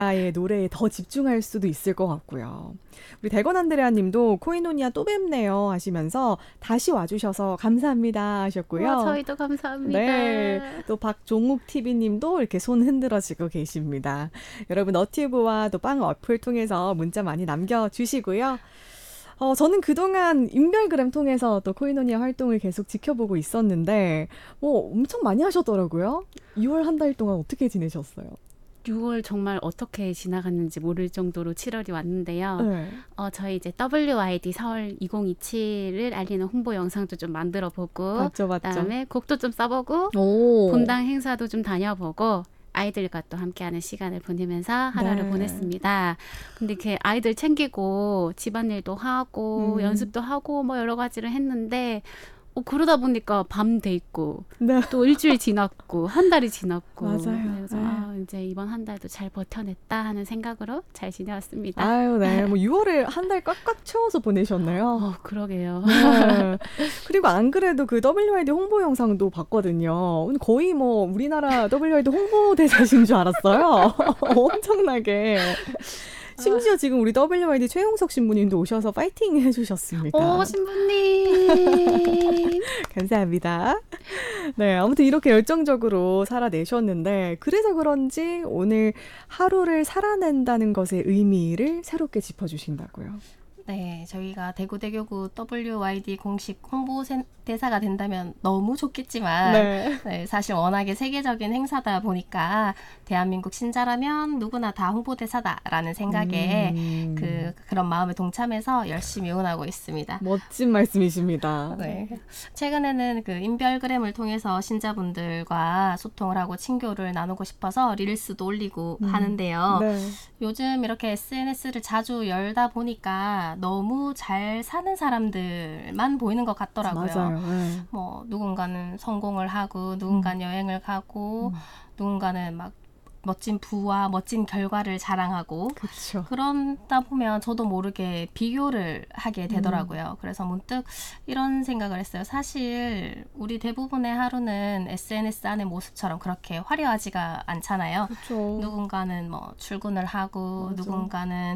아예 노래에 더 집중할 수도 있을 것 같고요. 우리 대건 안드레아 님도 코이노니아 또 뵙네요 하시면서 다시 와주셔서 감사합니다 와, 하셨고요. 저희도 감사합니다. 네, 또 박종욱 TV 님도 이렇게 손 흔들어주고 계십니다. 여러분 너튜브와 또 빵 어플 통해서 문자 많이 남겨주시고요. 저는 그동안 인별그램 통해서 또 코이노니아 활동을 계속 지켜보고 있었는데 엄청 많이 하셨더라고요. 6월 한 달 동안 어떻게 지내셨어요? 6월 정말 어떻게 지나갔는지 모를 정도로 7월이 왔는데요. 네. 저희 이제 WYD 서울 2027을 알리는 홍보 영상도 좀 만들어 보고, 맞죠. 그다음에 곡도 좀 써보고, 오. 본당 행사도 좀 다녀보고, 아이들과 또 함께하는 시간을 보내면서 하루를 네. 보냈습니다. 근데 이렇게 아이들 챙기고 집안일도 하고 연습도 하고 뭐 여러 가지를 했는데 그러다 보니까 밤 돼 있고 네. 또 일주일 지났고 한 달이 지났고 맞아요. 그래서 네. 이제 이번 한 달도 잘 버텨냈다 하는 생각으로 잘 지내왔습니다. 아유, 네. 6월을 한 달 꽉꽉 채워서 보내셨네요. 그러게요. 네. 그리고 안 그래도 그 WID 홍보 영상도 봤거든요. 거의 우리나라 WID 홍보대사신 줄 알았어요. 엄청나게. 심지어 지금 우리 WID 최용석 신부님도 오셔서 파이팅 해주셨습니다. 신부님. 감사합니다. 네, 아무튼 이렇게 열정적으로 살아내셨는데 그래서 그런지 오늘 하루를 살아낸다는 것의 의미를 새롭게 짚어주신다고요. 네, 저희가 대구대교구 WYD 공식 홍보대사가 된다면 너무 좋겠지만 네, 사실 워낙에 세계적인 행사다 보니까 대한민국 신자라면 누구나 다 홍보대사다라는 생각에 그런 마음에 동참해서 열심히 응원하고 있습니다. 멋진 말씀이십니다. 네. 최근에는 그 인별그램을 통해서 신자분들과 소통을 하고 친교를 나누고 싶어서 릴스도 올리고 하는데요. 네. 요즘 이렇게 SNS를 자주 열다 보니까 너무 잘 사는 사람들만 보이는 것 같더라고요. 맞아요. 네. 누군가는 성공을 하고 누군가는 여행을 가고 누군가는 막 멋진 부와 멋진 결과를 자랑하고 그쵸. 그러다 보면 저도 모르게 비교를 하게 되더라고요. 그래서 문득 이런 생각을 했어요. 사실 우리 대부분의 하루는 SNS 안의 모습처럼 그렇게 화려하지가 않잖아요. 그쵸. 누군가는 출근을 하고 누군가는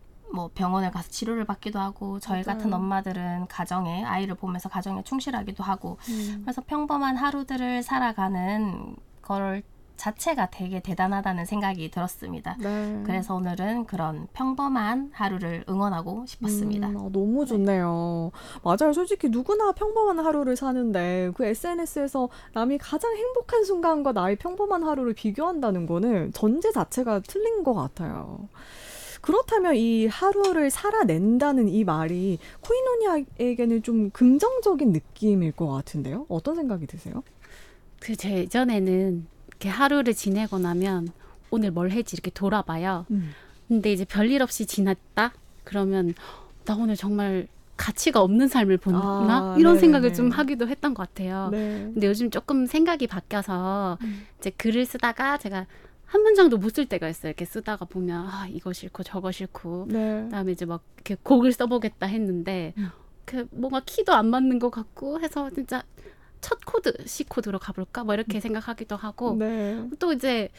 병원에 가서 치료를 받기도 하고 저희 같은 엄마들은 가정에 아이를 보면서 가정에 충실하기도 하고 그래서 평범한 하루들을 살아가는 걸 자체가 되게 대단하다는 생각이 들었습니다. 네. 그래서 오늘은 그런 평범한 하루를 응원하고 싶었습니다. 너무 좋네요. 맞아요. 솔직히 누구나 평범한 하루를 사는데 그 SNS에서 남이 가장 행복한 순간과 나의 평범한 하루를 비교한다는 거는 전제 자체가 틀린 것 같아요. 그렇다면 이 하루를 살아낸다는 이 말이 코이노니아에게는 좀 긍정적인 느낌일 것 같은데요. 어떤 생각이 드세요? 제 예전에는 이렇게 하루를 지내고 나면 오늘 뭘 했지 이렇게 돌아봐요. 근데 이제 별일 없이 지났다? 그러면 나 오늘 정말 가치가 없는 삶을 보나? 이런 생각을 좀 하기도 했던 것 같아요. 네. 근데 요즘 조금 생각이 바뀌어서 이제 글을 쓰다가 제가 한 문장도 못 쓸 때가 있어요. 이렇게 쓰다가 보면 이거 싫고 저거 싫고 그다음에 이제 막 이렇게 곡을 써보겠다 했는데 뭔가 키도 안 맞는 것 같고 해서 진짜 첫 코드 C 코드로 가볼까 이렇게 생각하기도 하고 또 이제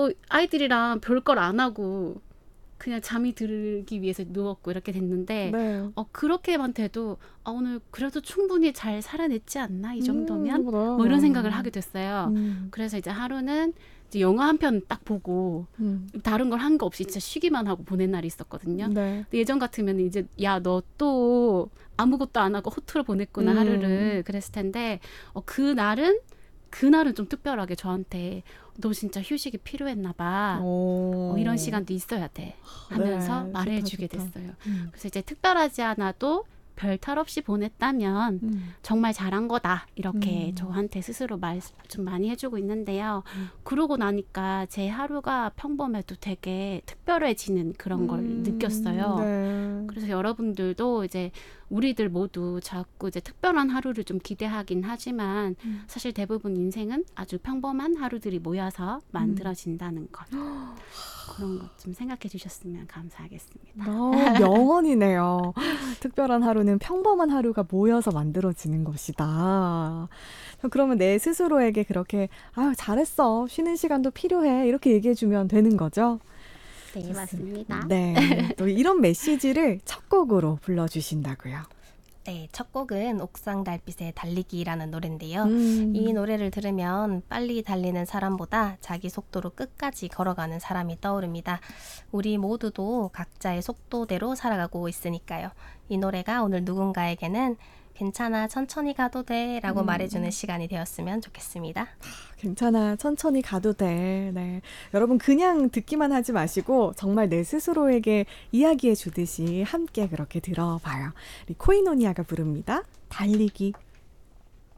아이들이랑 별걸 안 하고 그냥 잠이 들기 위해서 누웠고 이렇게 됐는데 그렇게만 돼도 오늘 그래도 충분히 잘 살아냈지 않나 이 정도면 이런 생각을 하게 됐어요. 그래서 이제 하루는 이제 영화 한 편 딱 보고 다른 걸 한 거 없이 진짜 쉬기만 하고 보낸 날이 있었거든요. 근데 예전 같으면 이제 야, 너 또 아무것도 안 하고 호투를 보냈구나 하루를 그랬을 텐데 그날은 좀 특별하게 저한테 너 진짜 휴식이 필요했나 봐. 이런 시간도 있어야 돼 하면서 말해주게 됐어요. 그래서 이제 특별하지 않아도 별 탈 없이 보냈다면 정말 잘한 거다 이렇게 저한테 스스로 말 좀 많이 해주고 있는데요. 그러고 나니까 제 하루가 평범해도 되게 특별해지는 그런 걸 느꼈어요. 그래서 여러분들도 이제 우리들 모두 자꾸 이제 특별한 하루를 좀 기대하긴 하지만 사실 대부분 인생은 아주 평범한 하루들이 모여서 만들어진다는 것. 그런 것 좀 생각해 주셨으면 감사하겠습니다. 명언이네요. 특별한 하루는 평범한 하루가 모여서 만들어지는 것이다. 그러면 내 스스로에게 그렇게 잘했어. 쉬는 시간도 필요해. 이렇게 얘기해 주면 되는 거죠? 네, 맞습니다. 네, 또 이런 메시지를 첫 곡으로 불러주신다고요. 네, 첫 곡은 옥상 달빛의 달리기라는 노래인데요. 이 노래를 들으면 빨리 달리는 사람보다 자기 속도로 끝까지 걸어가는 사람이 떠오릅니다. 우리 모두도 각자의 속도대로 살아가고 있으니까요. 이 노래가 오늘 누군가에게는 괜찮아, 천천히 가도 돼 라고 말해주는 시간이 되었으면 좋겠습니다. 괜찮아, 천천히 가도 돼. 네. 여러분 그냥 듣기만 하지 마시고 정말 내 스스로에게 이야기해 주듯이 함께 그렇게 들어봐요. 코이노니아가 부릅니다. 달리기.